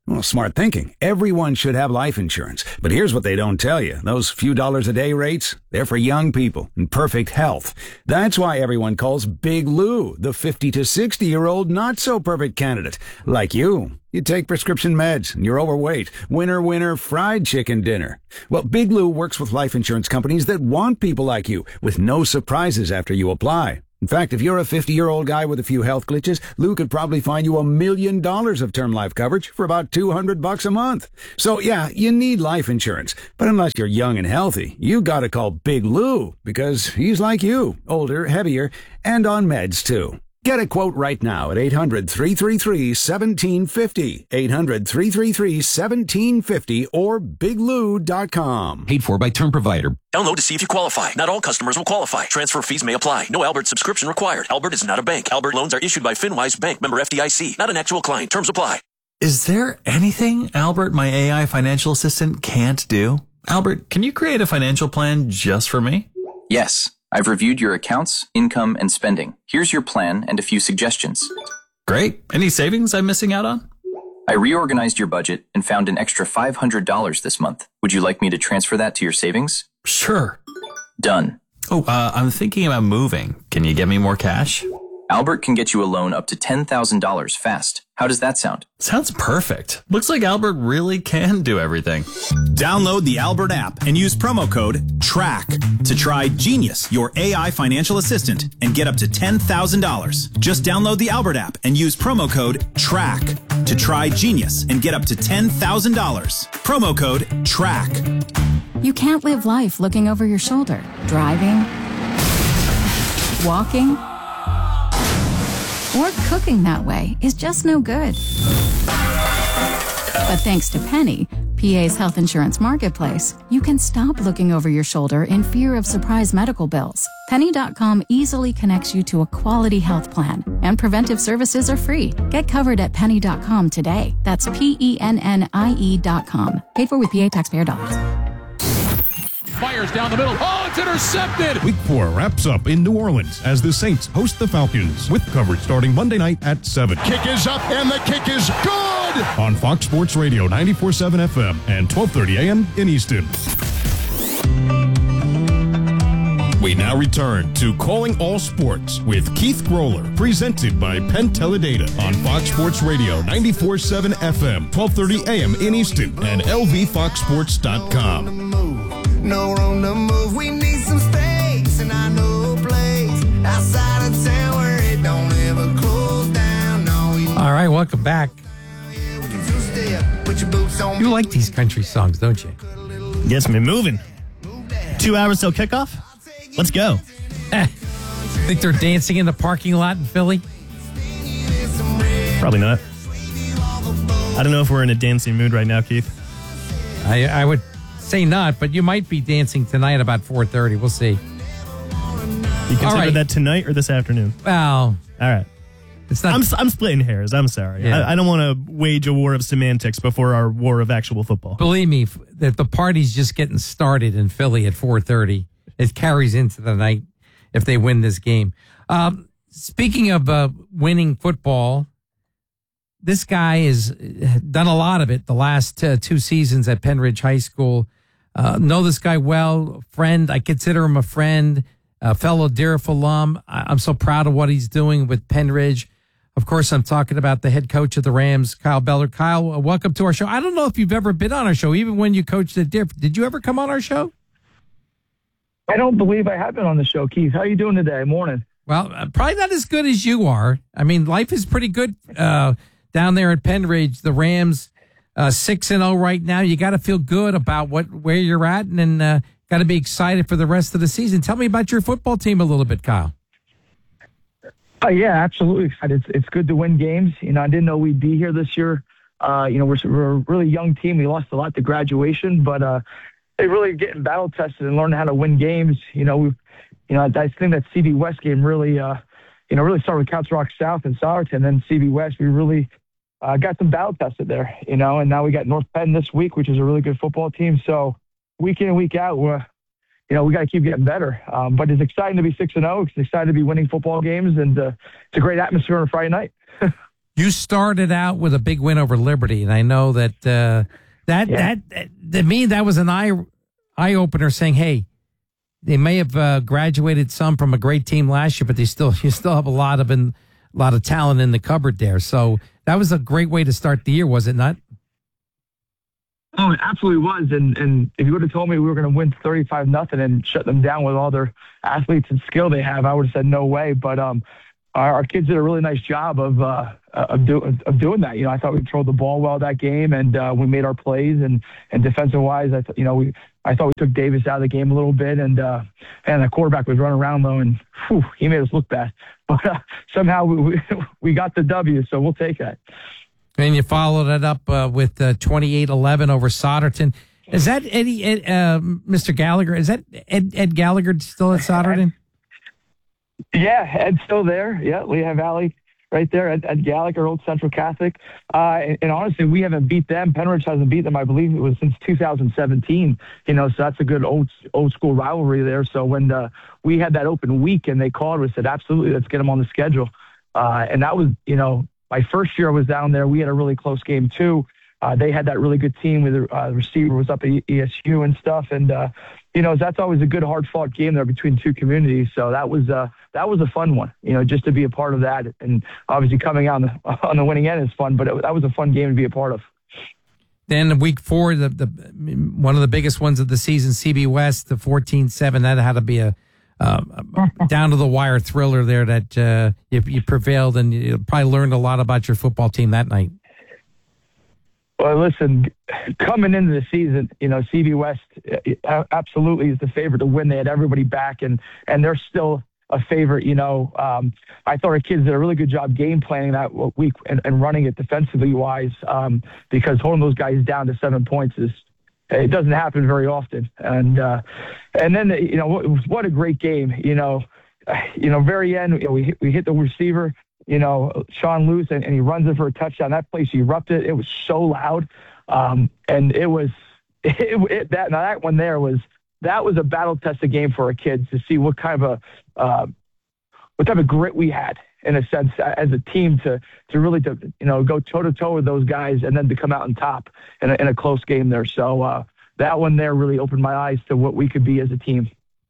Well, smart thinking. Everyone should have life insurance. But here's what they don't tell you. Those few dollars a day rates, they're for young people in perfect health. That's why everyone calls Big Lou the fifty to sixty-year-old not-so-perfect candidate. Like you. You take prescription meds and you're overweight. Winner, winner, fried chicken dinner. Well, Big Lou works with life insurance companies that want people like you with no surprises after you apply. In fact, if you're a fifty-year-old guy with a few health glitches, Lou could probably find you a million dollars of term life coverage for about two hundred bucks a month. So yeah, you need life insurance. But unless you're young and healthy, you gotta call Big Lou because he's like you, older, heavier, and on meds too. Get a quote right now at eight hundred, three three three, one seven five zero, eight hundred, three three three, one seven five zero, or big lou dot com. Paid for by term provider. Download to see if you qualify. Not all customers will qualify. Transfer fees may apply. No Albert subscription required. Albert is not a bank. Albert loans are issued by FinWise Bank, member F D I C. Not an actual client. Terms apply. Is there anything Albert, my A I financial assistant, can't do? Albert, can you create a financial plan just for me? Yes. I've reviewed your accounts, income, and spending. Here's your plan and a few suggestions. Great. Any savings I'm missing out on? I reorganized your budget and found an extra five hundred dollars this month. Would you like me to transfer that to your savings? Sure. Done. Oh, uh, I'm thinking about moving. Can you get me more cash? Albert can get you a loan up to ten thousand dollars fast. How does that sound? Sounds perfect. Looks like Albert really can do everything. Download the Albert app and use promo code TRACK to try Genius, your A I financial assistant, and get up to ten thousand dollars. Just download the Albert app and use promo code TRACK to try Genius and get up to ten thousand dollars. Promo code TRACK. You can't live life looking over your shoulder, driving, walking, or cooking that way is just no good. But thanks to Penny, P A's health insurance marketplace, you can stop looking over your shoulder in fear of surprise medical bills. Penny dot com easily connects you to a quality health plan, and preventive services are free. Get covered at Penny dot com today. That's P E N N I E dot com. Paid for with P A taxpayer dollars. Fires down the middle. Oh, it's intercepted. Week four wraps up in New Orleans as the Saints host the Falcons with coverage starting Monday night at seven. Kick is up and the kick is good. On Fox Sports Radio ninety-four point seven F M and twelve thirty A M in Easton. We now return to Calling All Sports with Keith Groller, presented by Penn Teledata on Fox Sports Radio ninety-four point seven F M, twelve thirty A M in Easton, and L V fox sports dot com. No room to move, we need some space, and I know a place outside of town where it don't ever close down. No, we All right, welcome back. You like these country songs, don't you? Gets me moving. Two hours till kickoff? Let's go. Think they're dancing in the parking lot in Philly? Probably not. I don't know if we're in a dancing mood right now, Keith. I, I would say not, but you might be dancing tonight about four thirty. We'll see. You consider All right. that tonight or this afternoon? Well, all right. It's not. I'm, I'm splitting hairs. I'm sorry. Yeah. I, I don't want to wage a war of semantics before our war of actual football. Believe me, that the party's just getting started in Philly at four thirty. It carries into the night if they win this game. Um, speaking of uh, winning football, this guy has done a lot of it the last uh, two seasons at Penridge High School. Uh, know this guy well, friend. I consider him a friend, a fellow Deerfield alum. I- I'm so proud of what he's doing with Penridge. Of course, I'm talking about the head coach of the Rams, Kyle Beller. Kyle, uh, welcome to our show. I don't know if you've ever been on our show, even when you coached at Deerfield. Did you ever come on our show? I don't believe I have been on the show, Keith. How are you doing today? Morning. Well, uh, probably not as good as you are. I mean, life is pretty good uh, down there at Penridge. The Rams uh, six and zero right now. You got to feel good about what where you're at, and then uh, got to be excited for the rest of the season. Tell me about your football team a little bit, Kyle. Oh yeah, absolutely. It's it's good to win games. You know, I didn't know we'd be here this year. Uh, you know, we're we're a really young team. We lost a lot to graduation, but uh, they really getting battle tested and learning how to win games. You know, we, you know, I think that C B West game really, uh, you know, really started with Couch Rock South and Sourton, then C B West. We really uh, got them battle tested there. You know, and now we got North Penn this week, which is a really good football team. So week in and week out, we're you know, we got to keep getting better. Um, but it's exciting to be six and zero. It's exciting to be winning football games, and uh, it's a great atmosphere on a Friday night. You started out with a big win over Liberty, and I know that uh, that, Yeah. that to me that was an eye eye opener, saying, "Hey, they may have uh, graduated some from a great team last year, but they still you still have a lot of in, a lot of talent in the cupboard there." So that was a great way to start the year, was it not? Oh, it absolutely was. And and if you would have told me we were going to win thirty-five nothing and shut them down with all their athletes and skill they have, I would have said no way. But um, our, our kids did a really nice job of uh, of, do, of doing that. You know, I thought we controlled the ball well that game, and uh, we made our plays. And and defensive wise, I th- you know we I thought we took Davis out of the game a little bit, and uh, and the quarterback was running around though, and whew, he made us look bad. But uh, somehow we, we we got the W, so we'll take that. And you followed it up uh, with uh, twenty-eight eleven over Souderton. Is that Eddie, Ed, uh, Mister Gallagher? Is that Ed, Ed Gallagher still at Souderton? Yeah, Ed's still there. Yeah, Lehigh Valley right there. Ed, Ed Gallagher, Old Central Catholic. Uh, and, and honestly, we haven't beat them. Penridge hasn't beat them, I believe it was since two thousand seventeen. You know, so that's a good old old school rivalry there. So when uh, we had that open week and they called, we said, absolutely, let's get them on the schedule. Uh, and that was, you know, my first year I was down there. We had a really close game too. Uh, they had that really good team with the uh, receiver was up at E S U and stuff. And, uh, you know, that's always a good hard fought game there between two communities. So that was, uh, that was a fun one, you know, just to be a part of that. And obviously coming out on the, on the winning end is fun, but it, that was a fun game to be a part of. Then week four, the, the one of the biggest ones of the season, C B West, the fourteen seven, that had to be a, Uh, down to the wire thriller there that uh, you, you prevailed, and you probably learned a lot about your football team that night. Well, listen, coming into the season, you know, C B West uh, absolutely is the favorite to win. They had everybody back, and and they're still a favorite. You know, um, I thought our kids did a really good job game planning that week and, and running it defensively wise, um, because holding those guys down to seven points is. It doesn't happen very often, and uh, and then you know what, what a great game. You know, you know, very end you know, we hit, we hit the receiver. You know, Sean Luce, and, and he runs it for a touchdown. That place erupted. It was so loud, um, and it was it, it, that now that one there was that was a battle tested game for our kids to see what kind of a uh, what type of grit we had in a sense as a team to to really to you know go toe to toe with those guys and then to come out on top in a, in a close game there. So uh, that one there really opened my eyes to what we could be as a team.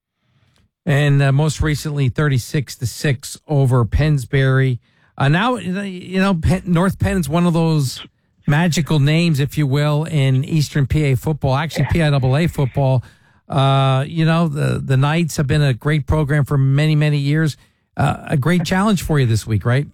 And uh, most recently, thirty-six to six over Pennsbury. Uh, now you know Penn, North Penn is one of those magical names, if you will, in Eastern P A football. Actually, P I A A football. Uh, you know the the Knights have been a great program for many many years. Uh, a great challenge for you this week, right?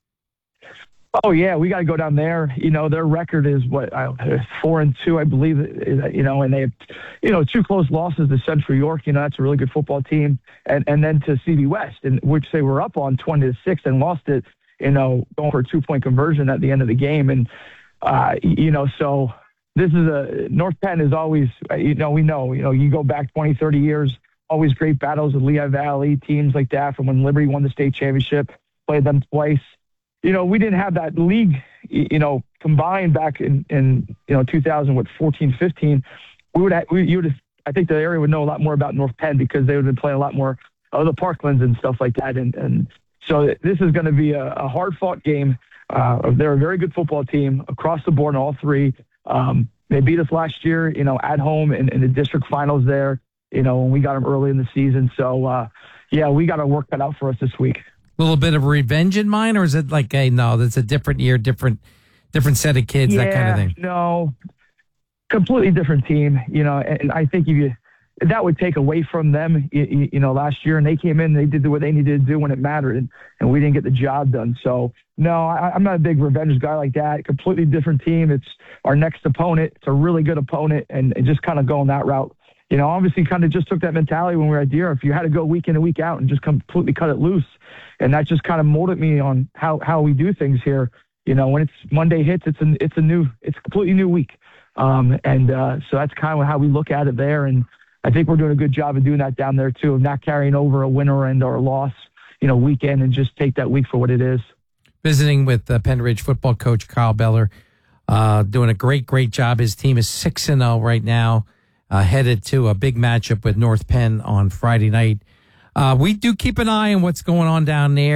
Oh yeah, we got to go down there. You know, their record is what uh, four and two, I believe. You know, and they have, you know, two close losses to Central York. You know, that's a really good football team, and and then to C B West, and which they were up on twenty to six and lost it. You know, going for a two point conversion at the end of the game, and uh, you know, so this is a North Penn is always, you know, we know, you know, you go back twenty, thirty years. Always great battles with Lehigh Valley, teams like that from when Liberty won the state championship, played them twice. You know, we didn't have that league, you know, combined back in, in you know, two thousand, what, fourteen, fifteen. We would have, we, you would have, I think the area would know a lot more about North Penn because they would have been playing a lot more of the Parklands and stuff like that. And, and so this is going to be a, a hard-fought game. Uh, they're a very good football team across the board in all three. Um, they beat us last year, you know, at home in, in the district finals there. You know, when we got them early in the season. So, uh, yeah, we got to work that out for us this week. A little bit of revenge in mind, or is it like, hey, no, that's a different year, different different set of kids, yeah, that kind of thing? No, completely different team, you know, and I think if you that would take away from them, you, you know, last year, and they came in, they did what they needed to do when it mattered, and, and we didn't get the job done. So, no, I, I'm not a big revenge guy like that. Completely different team. It's our next opponent. It's a really good opponent, and, and just kind of going that route. You know, obviously kind of just took that mentality when we were at Deer. If you had to go week in and week out and just completely cut it loose, and that just kind of molded me on how, how we do things here. You know, when it's Monday hits, it's a, it's a new, it's a completely new week. Um, and uh, so that's kind of how we look at it there. And I think we're doing a good job of doing that down there too, of not carrying over a winner and or a loss, you know, weekend, and just take that week for what it is. Visiting with uh, Penn Ridge football coach Kyle Beller, uh, doing a great, great job. His team is six and zero right now. Uh, headed to a big matchup with North Penn on Friday night. Uh, we do keep an eye on what's going on down there.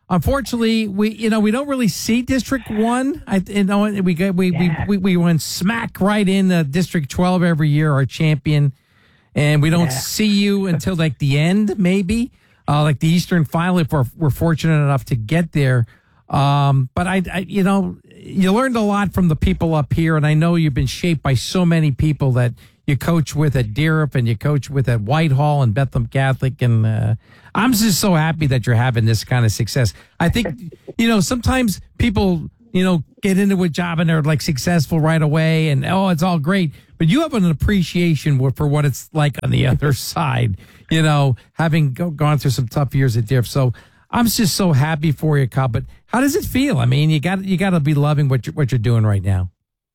unfortunately, we you know we don't really see District One. I you know we get we, yeah. we we we went smack right in uh, District twelve every year, our champion, and we don't yeah. see you until like the end, maybe uh, like the Eastern Final if we're, we're fortunate enough to get there. Um, but I, I, you know, you learned a lot from the people up here, and I know you've been shaped by so many people that you coach with at Deerup and you coach with at Whitehall and Bethlehem Catholic. And uh, I'm just so happy that you're having this kind of success. I think, you know, sometimes people, you know, get into a job and they're like successful right away and, oh, it's all great. But you have an appreciation for what it's like on the other side, you know, having go, gone through some tough years at Deerup. So I'm just so happy for you, Kyle. But how does it feel? I mean, you got you got to be loving what you're, what you're doing right now.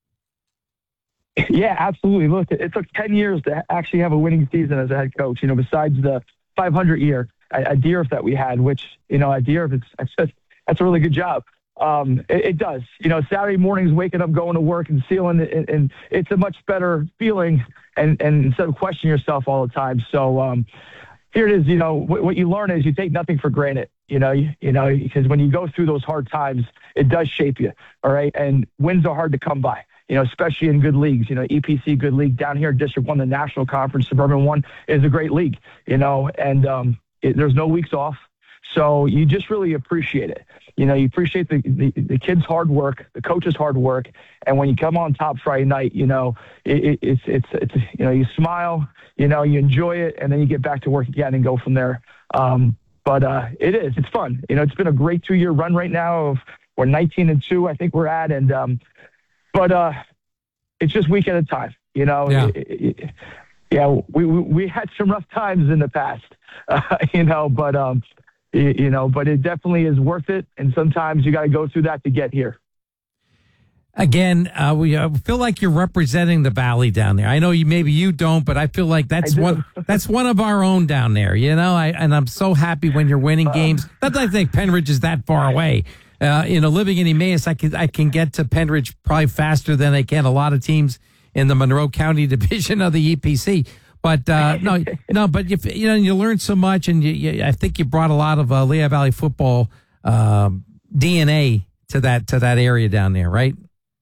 Yeah, absolutely. Look, it took ten years to actually have a winning season as a head coach. You know, besides the five hundred year at, at Deerup that we had, which you know at Deerup, it's, it's just, that's a really good job. Um, it, it does. You know, Saturday mornings, waking up, going to work, and sealing it, and, and it's a much better feeling. And and instead of questioning yourself all the time, so. Um, Here it is, you know, what, what you learn is you take nothing for granted, you know, you, you know, because when you go through those hard times, it does shape you, all right? And wins are hard to come by, you know, especially in good leagues, you know, E P C, good league. Down here, District one, the National Conference, Suburban one is a great league, you know, and um, it, there's no weeks off. So you just really appreciate it. You know, you appreciate the, the, the kids' hard work, the coach's hard work. And when you come on top Friday night, you know, it, it, it's, it's, it's, you know, you smile, you know, you enjoy it, and then you get back to work again and go from there. Um, but uh, it is, it's fun. You know, it's been a great two year run right now of we're nineteen and two, I think we're at. And, um, but uh, it's just week at a time, you know, yeah, it, it, yeah we, we, we had some rough times in the past, uh, you know, but, um, you know, but it definitely is worth it. And sometimes you got to go through that to get here. Again, uh, we uh, feel like you're representing the Valley down there. I know you, maybe you don't, but I feel like that's one, that's one of our own down there, you know, I, and I'm so happy when you're winning games. Not that I think Penridge is that far away. Uh, you know, living in Emmaus, I can, I can get to Penridge probably faster than I can a lot of teams in the Monroe County division of the E P C. But uh, no, no. But you, you know, you learn so much, and you, you, I think you brought a lot of uh, Lehigh Valley football um, D N A to that to that area down there, right?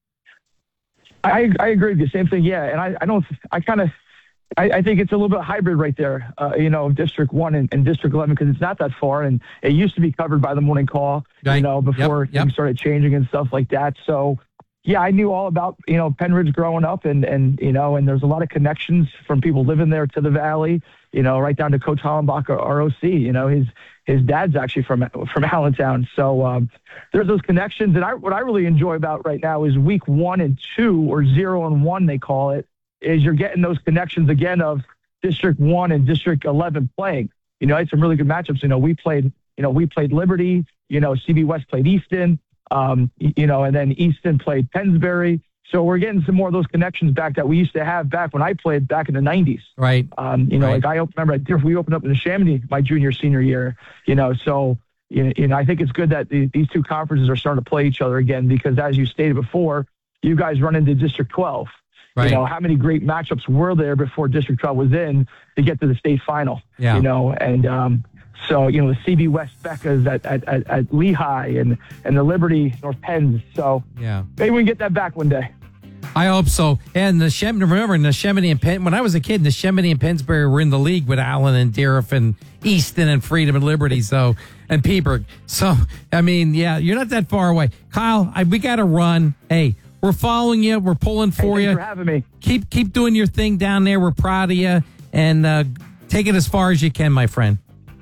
I I agree with you. Same thing, yeah. And I, I don't. I kind of. I, I think it's a little bit hybrid right there. Uh, you know, District One and, and District Eleven, because it's not that far, and it used to be covered by the morning call. Right. You know, before yep, yep. things started changing and stuff like that. So. Yeah, I knew all about, you know, Penridge growing up, and, and, you know, and there's a lot of connections from people living there to the Valley, you know, right down to Coach Hollenbach, R O C, you know, his, his dad's actually from, from Allentown. So um, there's those connections. And I, what I really enjoy about right now is week one and two, or zero and one, they call it, is you're getting those connections again of District one and District eleven playing. You know, it's some really good matchups. You know, we played, you know, we played Liberty, you know, C B West played Easton. Um, you know, and then Easton played Pennsbury. So we're getting some more of those connections back that we used to have back when I played back in the nineties. Right. Um, you know, right. like I remember at, we opened up in the Chamonix my junior, senior year, you know, so, you know, I think it's good that the, these two conferences are starting to play each other again, because as you stated before, you guys run into District twelve. Right. You know, how many great matchups were there before District twelve was in to get to the state final? Yeah. You know, and, um, so, you know, the C B West Beccas at, at, at, at Lehigh and, and the Liberty North Penns. So yeah, maybe we can get that back one day. I hope so. And the Shem, remember, Neshaminy and Penn, when I was a kid, Neshaminy and Pennsbury were in the league with Allen and Deerup and Easton and Freedom and Liberty. So, and Peaburg. So, I mean, yeah, you're not that far away. Kyle, I, we got to run. Hey, we're following you. We're pulling for hey, you. Thanks for having me. Keep, keep doing your thing down there. We're proud of you. And uh, take it as far as you can, my friend.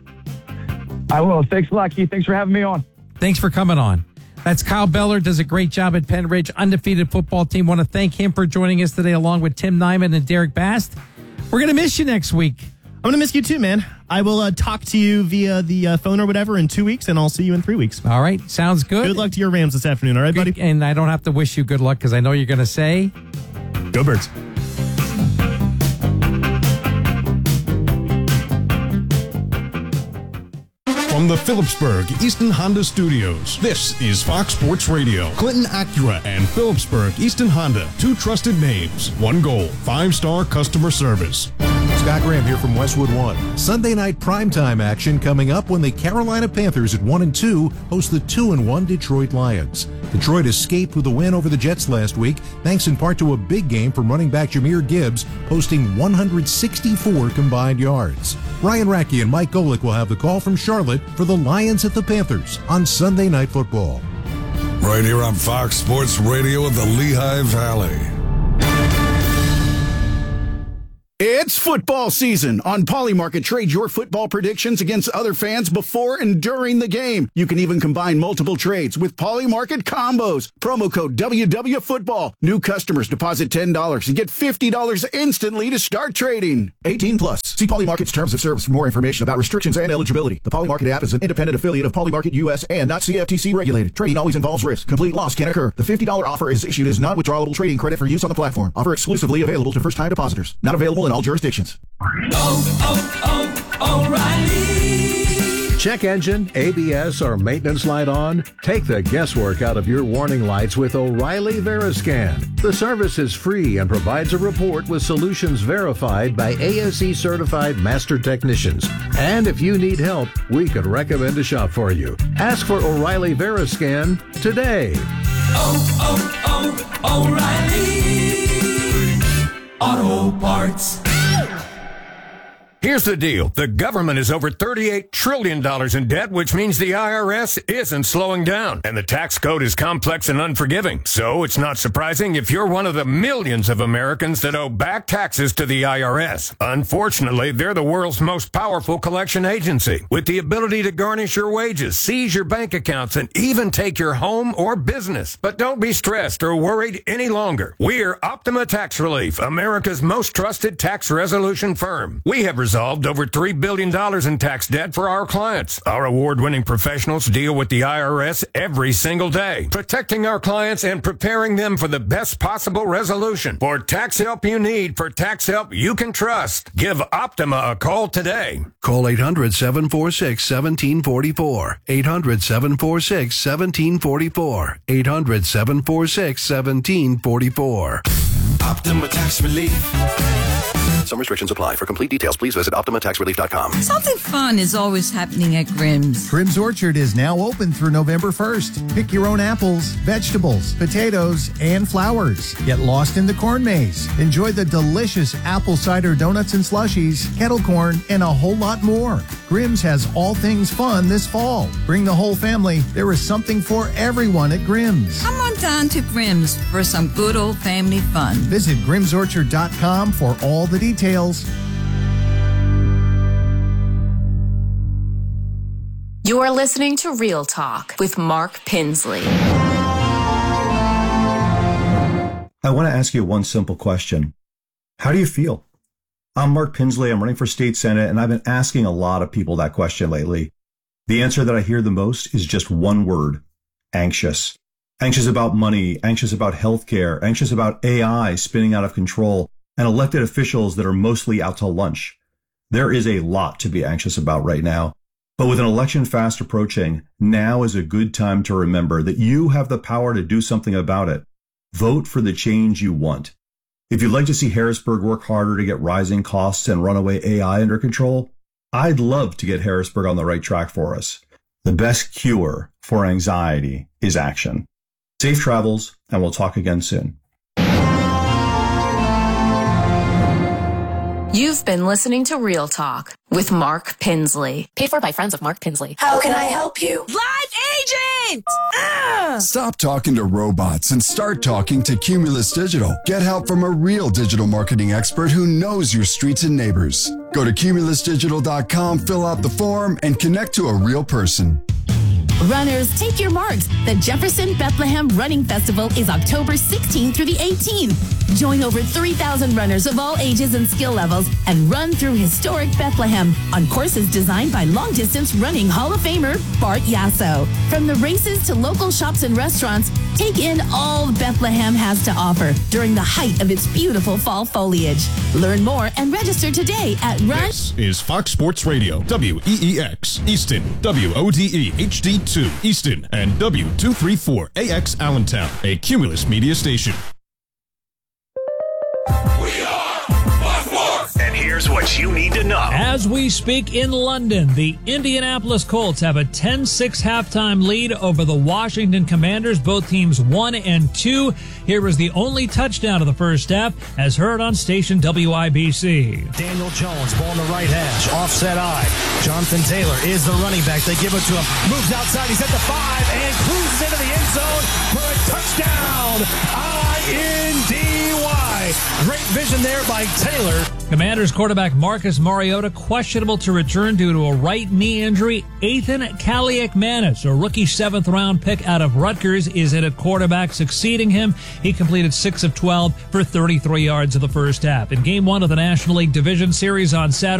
I will. Thanks a lot, Keith. Thanks for having me on. Thanks for coming on. That's Kyle Beller, does a great job at Penridge, undefeated football team. Want to thank him for joining us today, along with Tim Nyman and Derek Bast. We're going to miss you next week. I'm going to miss you too, man. I will uh, talk to you via the uh, phone or whatever in two weeks, and I'll see you in three weeks. All right. Sounds good. Good luck to your Rams this afternoon, all right, good, buddy? And I don't have to wish you good luck, because I know you're going to say... Go Birds. From the Phillipsburg Easton Honda Studios, this is Fox Sports Radio. Clinton Acura and Phillipsburg Easton Honda, two trusted names, one goal, five-star customer service. Scott Graham here from Westwood One. Sunday night primetime action coming up when the Carolina Panthers at one and two host the two and one Detroit Lions. Detroit escaped with a win over the Jets last week, thanks in part to a big game from running back Jahmyr Gibbs, posting one hundred sixty-four combined yards. Ryan Racky and Mike Golick will have the call from Charlotte for the Lions at the Panthers on Sunday Night Football. Right here on Fox Sports Radio of the Lehigh Valley. It's football season. On Polymarket, trade your football predictions against other fans before and during the game. You can even combine multiple trades with Polymarket combos. Promo code W W Football. New customers deposit ten dollars and get fifty dollars instantly to start trading. eighteen plus. See Polymarket's terms of service for more information about restrictions and eligibility. The Polymarket app is an independent affiliate of Polymarket U S and not C F T C regulated. Trading always involves risk. Complete loss can occur. The fifty dollars offer is issued as non-withdrawable trading credit for use on the platform. Offer exclusively available to first-time depositors. Not available in all jurisdictions. Oh, oh, oh, O'Reilly. Check engine, A B S, or maintenance light on? Take the guesswork out of your warning lights with O'Reilly Veriscan. The service is free and provides a report with solutions verified by A S E certified master technicians. And if you need help, we could recommend a shop for you. Ask for O'Reilly Veriscan today. Oh, oh, oh, O'Reilly Auto Parts. Here's the deal. The government is over thirty-eight trillion dollars in debt, which means the I R S isn't slowing down. And the tax code is complex and unforgiving. So it's not surprising if you're one of the millions of Americans that owe back taxes to the I R S. Unfortunately, they're the world's most powerful collection agency, with the ability to garnish your wages, seize your bank accounts, and even take your home or business. But don't be stressed or worried any longer. We're Optima Tax Relief, America's most trusted tax resolution firm. We have resolved over three billion dollars in tax debt for our clients. Our award-winning professionals deal with the I R S every single day, protecting our clients and preparing them for the best possible resolution. For tax help you need, for tax help you can trust, give Optima a call today. Call eight hundred, seven four six, one seven four four. eight hundred, seven four six, one seven four four. eight hundred, seven four six, one seven four four. Optima Tax Relief. Some restrictions apply. For complete details, please visit Optima Tax Relief dot com. Something fun is always happening at Grimm's. Grimm's Orchard is now open through November first. Pick your own apples, vegetables, potatoes, and flowers. Get lost in the corn maze. Enjoy the delicious apple cider donuts and slushies, kettle corn, and a whole lot more. Grimm's has all things fun this fall. Bring the whole family. There is something for everyone at Grimm's. Come on down to Grimm's for some good old family fun. Visit Grims Orchard dot com for all the details. You are listening to Real Talk with Mark Pinsley. I want to ask you one simple question. How do you feel? I'm Mark Pinsley. I'm running for state senate, and I've been asking a lot of people that question lately. The answer that I hear the most is just one word: anxious. Anxious about money, anxious about healthcare, anxious about A I spinning out of control, and elected officials that are mostly out to lunch. There is a lot to be anxious about right now. But with an election fast approaching, now is a good time to remember that you have the power to do something about it. Vote for the change you want. If you'd like to see Harrisburg work harder to get rising costs and runaway A I under control, I'd love to get Harrisburg on the right track for us. The best cure for anxiety is action. Safe travels, and we'll talk again soon. You've been listening to Real Talk with Mark Pinsley. Paid for by friends of Mark Pinsley. How can I help you? Live agent! Ah! Stop talking to robots and start talking to Cumulus Digital. Get help from a real digital marketing expert who knows your streets and neighbors. Go to Cumulus Digital dot com, fill out the form, and connect to a real person. Runners, take your marks. The Jefferson Bethlehem Running Festival is October sixteenth through the eighteenth. Join over three thousand runners of all ages and skill levels and run through historic Bethlehem on courses designed by long-distance running Hall of Famer Bart Yasso. From the races to local shops and restaurants, take in all Bethlehem has to offer during the height of its beautiful fall foliage. Learn more and register today at Run. This is Fox Sports Radio, W E E X, Easton, W O D E H D two, Easton, and W two thirty-four A X Allentown, a Cumulus media station. We are Fox Sports. And here's Here's what you need to know. As we speak in London, the Indianapolis Colts have a ten six halftime lead over the Washington Commanders. Both teams one and two. Here was the only touchdown of the first half, as heard on station W I B C. Daniel Jones, ball in the right hash, offset eye. Jonathan Taylor is the running back. They give it to him. Moves outside. He's at the five and cruises into the end zone for a touchdown. I N D Y. Great vision there by Taylor. Commanders quarterback Marcus Mariota questionable to return due to a right knee injury. Ethan Kaliakmanis, a rookie seventh round pick out of Rutgers, is in at quarterback, succeeding him. He completed six of twelve for thirty-three yards in the first half. In game one of the National League Division Series on Saturday,